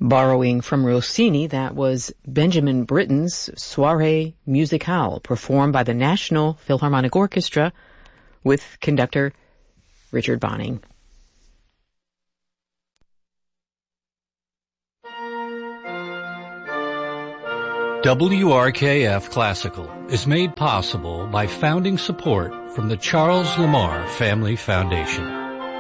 Borrowing from Rossini, that was Benjamin Britten's Soirée Musicale, performed by the National Philharmonic Orchestra with conductor Richard Bonning. WRKF Classical is made possible by founding support from the Charles Lamar Family Foundation.